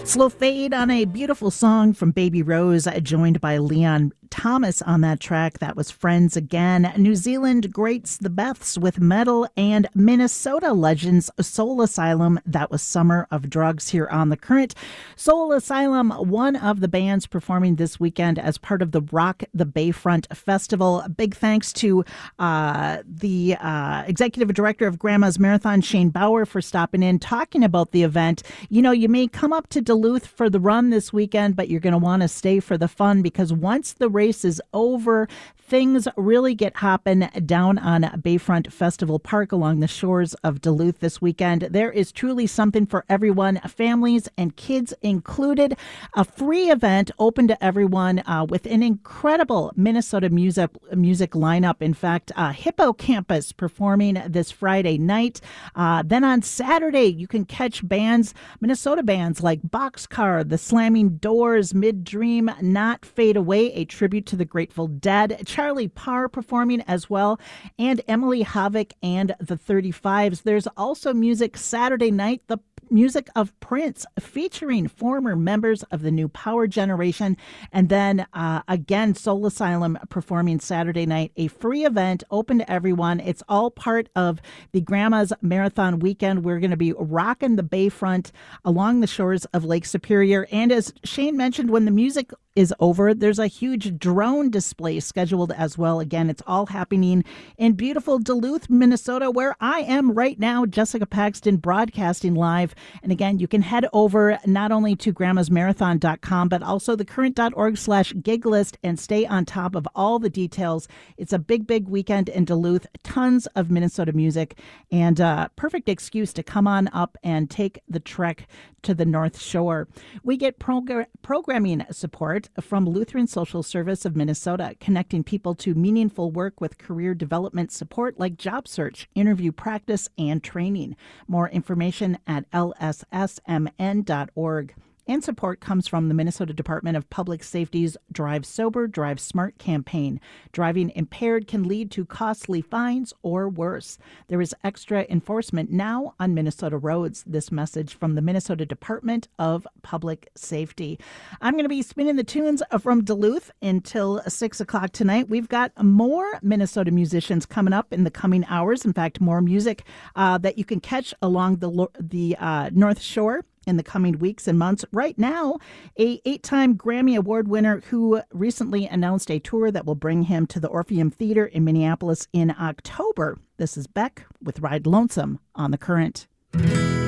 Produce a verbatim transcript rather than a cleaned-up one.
Slow fade on a beautiful song from Baby Rose, joined by Leon Thomas on that track. That was Friends Again. New Zealand greats the Beths with Metal, and Minnesota legends Soul Asylum. That was Summer of Drugs here on The Current. Soul Asylum, one of the bands performing this weekend as part of the Rock the Bayfront Festival. Big thanks to uh, the uh, executive director of Grandma's Marathon, Shane Bauer, for stopping in, talking about the event. You know, you may come up to Duluth for the run this weekend, but you're going to want to stay for the fun, because once the race is over, things really get hopping down on Bayfront Festival Park along the shores of Duluth this weekend. There is truly something for everyone, families and kids included. A free event open to everyone uh, with an incredible Minnesota music music lineup. In fact, uh, Hippocampus performing this Friday night. Uh, then on Saturday, you can catch bands, Minnesota bands like Boxcar, The Slamming Doors, Mid Dream, Not Fade Away, a tribute to the Grateful Dead, Charlie Parr performing as well, and Emily Havoc and the thirty-fives. There's also music Saturday night, the music of Prince, featuring former members of the New Power Generation. And then uh, again, Soul Asylum performing Saturday night, a free event open to everyone. It's all part of the Grandma's Marathon weekend. We're going to be rocking the Bayfront along the shores of Lake Superior. And as Shane mentioned, when the music is over, there's a huge drone display scheduled as well. Again, it's all happening in beautiful Duluth, Minnesota, where I am right now. Jessica Paxton broadcasting live. And again, you can head over not only to grandmas marathon dot com, but also thecurrent.org slash gig list and stay on top of all the details. It's a big, big weekend in Duluth, tons of Minnesota music, and a perfect excuse to come on up and take the trek to the North Shore. We get progr- programming support from Lutheran Social Service of Minnesota, connecting people to meaningful work with career development support like job search, interview practice, and training. More information at l s s m n dot org. And support comes from the Minnesota Department of Public Safety's Drive Sober, Drive Smart campaign. Driving impaired can lead to costly fines or worse. There is extra enforcement now on Minnesota roads. This message from the Minnesota Department of Public Safety. I'm going to be spinning the tunes from Duluth until six o'clock tonight. We've got more Minnesota musicians coming up in the coming hours. In fact, more music uh, that you can catch along the, the uh, North Shore in the coming weeks and months. Right now, a eight-time Grammy Award winner who recently announced a tour that will bring him to the Orpheum Theater in Minneapolis in October. This is Beck with Ride Lonesome on The Current.